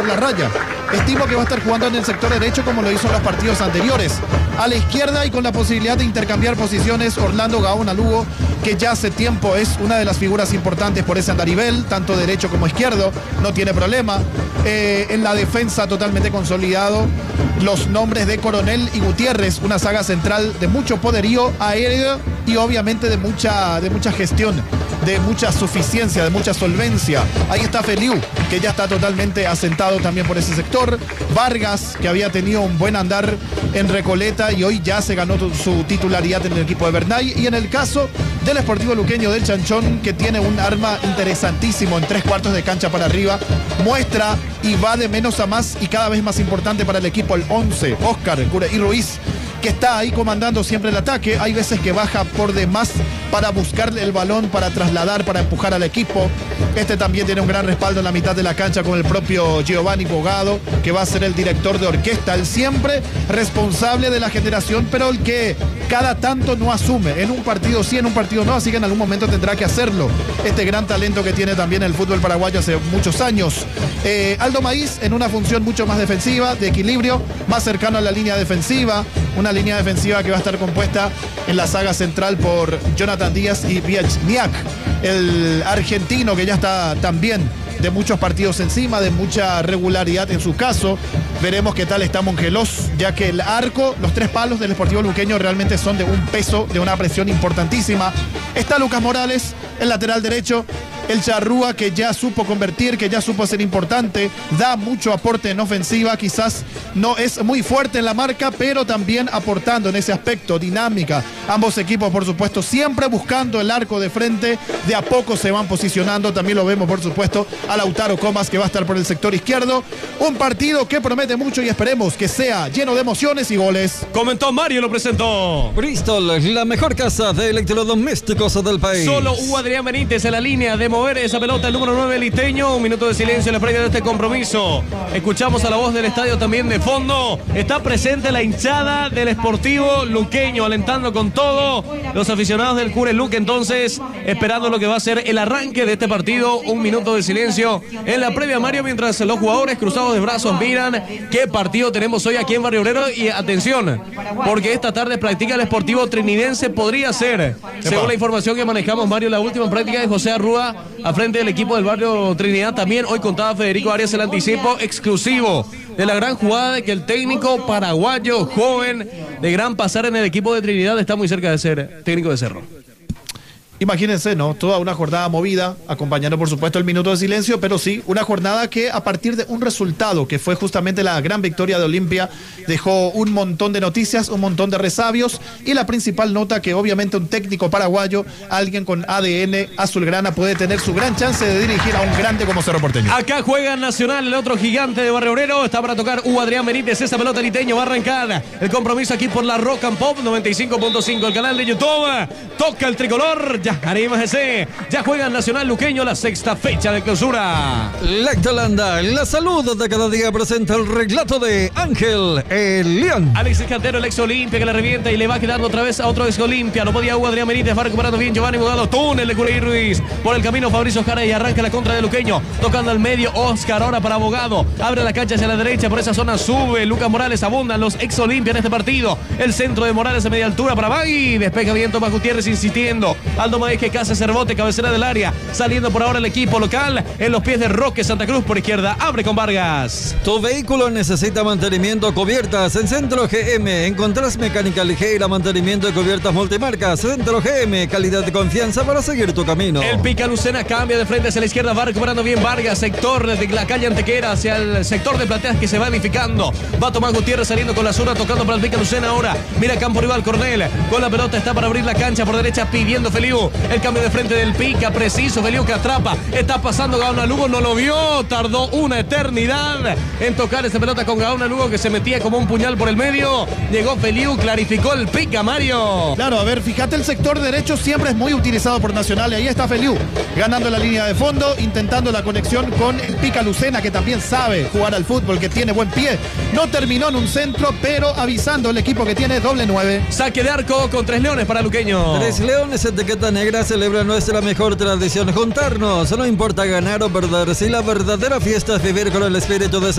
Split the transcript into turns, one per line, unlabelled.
la raya. Estimo que va a estar jugando en el sector derecho como lo hizo en los partidos anteriores. A la izquierda y con la posibilidad de intercambiar posiciones, Orlando Gaona Lugo, que ya hace tiempo es una de las figuras importantes por ese andarivel, tanto derecho como izquierdo, no tiene problema. En la defensa totalmente consolidado, los nombres de Coronel y Gutiérrez, una saga central de mucho poderío aéreo y obviamente de mucha gestión, de mucha suficiencia, de mucha solvencia. Ahí está Feliu, que ya está totalmente asentado también por ese sector. Vargas, que había tenido un buen andar en Recoleta y hoy ya se ganó su titularidad en el equipo de Bernay. Y en el caso del Sportivo Luqueño del Chanchón, que tiene un arma interesantísimo en 3/4 de cancha para arriba, muestra y va de menos a más y cada vez más importante para el equipo el 11, Oscar y Ruiz, que está ahí comandando siempre el ataque. Hay veces que baja por demás para buscar el balón, para trasladar, para empujar al equipo. Este también tiene un gran respaldo en la mitad de la cancha con el propio Giovanni Bogado, que va a ser el director de orquesta, el siempre responsable de la generación, pero el que cada tanto no asume. En un partido sí, en un partido no, así que en algún momento tendrá que hacerlo. Este gran talento que tiene también el fútbol paraguayo hace muchos años. Aldo Maíz en una función mucho más defensiva, de equilibrio, más cercano a la línea defensiva. Una línea defensiva que va a estar compuesta en la saga central por Jonathan Díaz y Viechniak, el argentino que ya está también de muchos partidos encima, de mucha regularidad en su caso. Veremos qué tal está Mongelos, ya que el arco, los 3 palos del Sportivo Luqueño realmente son de un peso, de una presión importantísima. Está Lucas Morales, el lateral derecho. El Charrúa, que ya supo convertir, que ya supo ser importante, da mucho aporte en ofensiva, quizás no es muy fuerte en la marca, pero también aportando en ese aspecto, dinámica. Ambos equipos, por supuesto, siempre buscando el arco de frente, de a poco se van posicionando. También lo vemos, por supuesto, a Lautaro Comas, que va a estar por el sector izquierdo. Un partido que promete mucho y esperemos que sea lleno de emociones y goles.
Comentó Mario, lo presentó.
Bristol, la mejor casa de electrodomésticos del país.
Solo Hugo Adrián Benítez en la línea de mover esa pelota, el número 9 Liteño. Un minuto de silencio en la previa de este compromiso. Escuchamos a la voz del estadio también de fondo. Está presente la hinchada del Sportivo Luqueño, alentando con todo. Los aficionados del Cure Luque, entonces, esperando lo que va a ser el arranque de este partido. Un minuto de silencio en la previa, Mario, mientras los jugadores cruzados de brazos miran qué partido tenemos hoy aquí en Barrio Obrero. Y atención, porque esta tarde practica el Sportivo Trinidense. Podría ser, según la información que manejamos, Mario, la última práctica de José Arrúa a frente del equipo del Barrio Trinidad. También hoy contaba Federico Arias el anticipo exclusivo de la gran jugada de que el técnico paraguayo joven de gran pasar en el equipo de Trinidad está muy cerca de ser técnico de Cerro.
Imagínense, ¿no? Toda una jornada movida, acompañando por supuesto el minuto de silencio, pero sí, una jornada que a partir de un resultado, que fue justamente la gran victoria de Olimpia, dejó un montón de noticias, un montón de resabios, y la principal nota que obviamente un técnico paraguayo, alguien con ADN azulgrana, puede tener su gran chance de dirigir a un grande como Cerro Porteño.
Acá juega Nacional, el otro gigante de Barrio Obrero, está para tocar Hugo Adrián Benítez, esa pelota Liteño va a arrancar el compromiso aquí por la Rock and Pop 95.5, el canal de YouTube, toca el tricolor, ya juega Nacional Luqueño la 6ª fecha de clausura.
Lactolanda, la salud de cada día, presenta el relato de Ángel el León.
Alexis Cantero, el ex Olimpia, que le revienta y le va quedando otra vez a otro ex Olimpia. No podía Hugo Adrián Benítez, va recuperando bien Giovanni Bogado, túnel de Curey Ruiz. Por el camino Fabricio Jara y arranca la contra de Luqueño, tocando al medio Oscar ahora para Bogado. Abre la cancha hacia la derecha, por esa zona sube Lucas Morales, abundan los ex Olimpia en este partido. El centro de Morales a media altura para Bagui, despeja bien Tomás Gutiérrez insistiendo. Aldo Maíz que hace rebote, cabecera del área, saliendo por ahora el equipo local en los pies de Roque Santa Cruz por izquierda, abre con Vargas.
Tu vehículo necesita mantenimiento, cubiertas en Centro GM. Encontrás mecánica ligera, mantenimiento de cubiertas multimarcas. Centro GM, calidad de confianza para seguir tu camino.
El Pica Lucena cambia de frente hacia la izquierda, va recuperando bien Vargas, sector de la calle Antequera hacia el sector de plateas que se va edificando. Va Tomás Gutiérrez saliendo con la zurda, tocando para el Pica Lucena ahora. Mira campo rival, Cornel con la pelota, está para abrir la cancha por derecha pidiendo Feliu. El cambio de frente del Pica, preciso, Feliu que atrapa, está pasando Gaona Lugo, no lo vio, tardó una eternidad en tocar esa pelota con Gaona Lugo que se metía como un puñal por el medio. Llegó Feliu, clarificó el Pica, Mario.
Claro, a ver, fíjate, el sector derecho siempre es muy utilizado por Nacional y ahí está Feliu, ganando la línea de fondo, intentando la conexión con el Pica Lucena, que también sabe jugar al fútbol, que tiene buen pie. No terminó en un centro, pero avisando el equipo que tiene doble 9.
Saque de arco con 3 leones para Luqueño.
3 leones, etiqueta negra, celebra nuestra mejor tradición, juntarnos, no importa ganar o perder, si la verdadera fiesta es vivir con el espíritu de